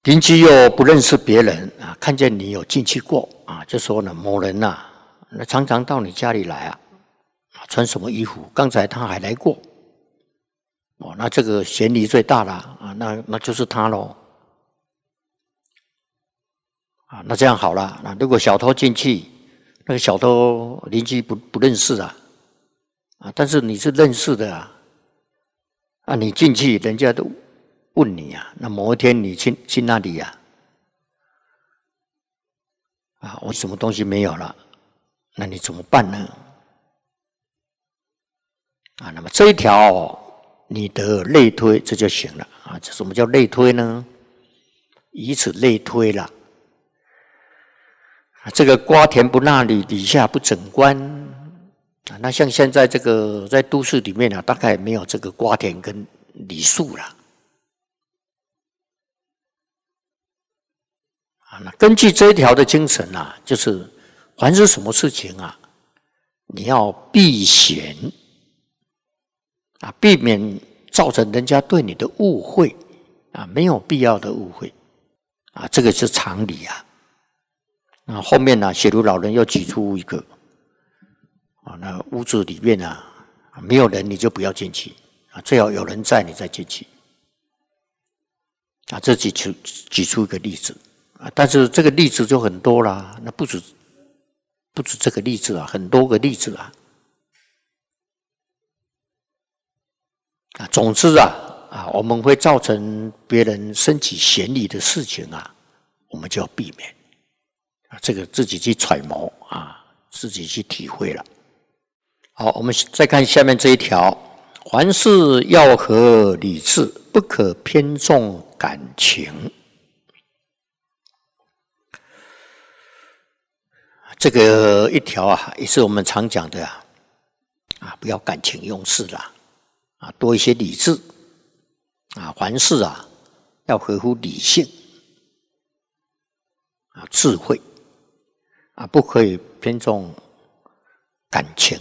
邻居又不认识别人啊，看见你有进去过啊，就说呢某人呐，那常常到你家里来啊，穿什么衣服？刚才他还来过，哦，那这个嫌疑最大了啊，那就是他喽。啊，那这样好了，那如果小偷进去，那个小偷邻居不认识啊，但是你是认识的啊，你进去人家都问你啊，那某一天你去那里啊，我什么东西没有了，那你怎么办呢？那么这一条你得类推，这就行了啊。这什么叫类推呢？以此类推了。这个瓜田不纳履，底下不整棺那像现在这个在都市里面啊，大概没有这个瓜田跟李树了。那根据这一条的精神啊，就是凡是什么事情啊，你要避嫌避免造成人家对你的误会没有必要的误会这个是常理啊。那后面呢，写如老人又举出一个那屋子里面没有人你就不要进去最好有人在你再进去这举出一个例子但是这个例子就很多啦，那不止这个例子很多个例子总之我们会造成别人升起嫌疑的事情我们就要避免这个自己去揣摩自己去体会了。好，我们再看下面这一条：凡事要合理智，不可偏重感情。这个一条也是我们常讲的不要感情用事啦多一些理智凡事要合乎理性智慧不可以偏重感情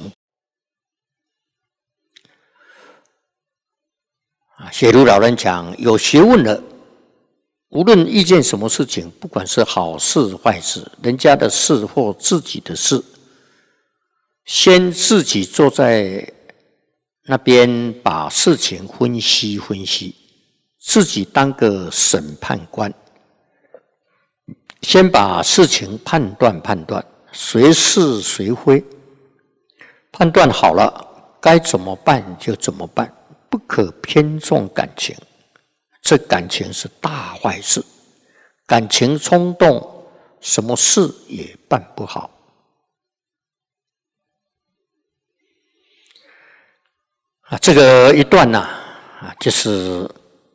写如老人讲，有学问了，无论遇见什么事情，不管是好事坏事，人家的事或自己的事，先自己坐在那边把事情分析分析，自己当个审判官，先把事情判断，谁是谁非，判断好了，该怎么办就怎么办，不可偏重感情。这感情是大坏事，感情冲动，什么事也办不好。这个一段就是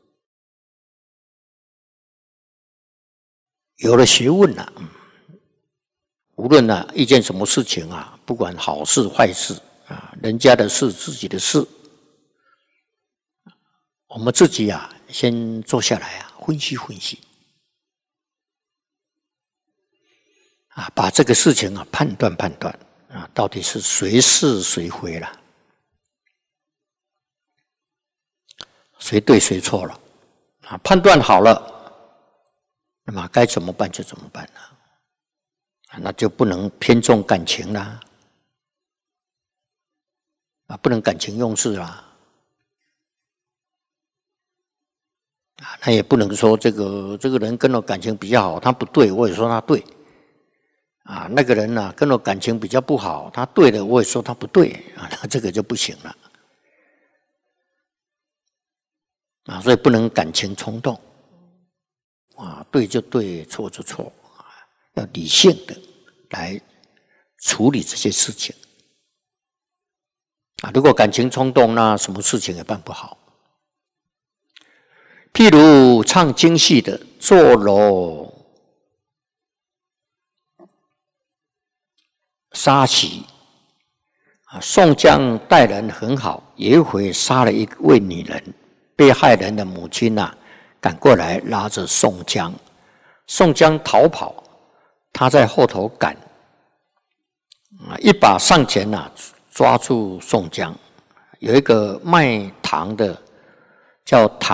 有了学问了，无论遇见什么事情不管好事坏事人家的事自己的事，我们自己先坐下来分析分析把这个事情判断到底是谁是谁非了，谁对谁错了判断好了，那么该怎么办就怎么办了那就不能偏重感情啦不能感情用事啦那也不能说这个人跟我感情比较好，他不对，我也说他对那个人跟我感情比较不好，他对了，我也说他不对那这个就不行了所以不能感情冲动对就对，错就错要理性的来处理这些事情如果感情冲动，那什么事情也办不好。譬如唱京戏的坐楼杀席宋江待人很好，有一回杀了一位女人，被害人的母亲赶过来拉着宋江，宋江逃跑，他在后头赶一把上前抓住宋江。有一个卖糖的叫唐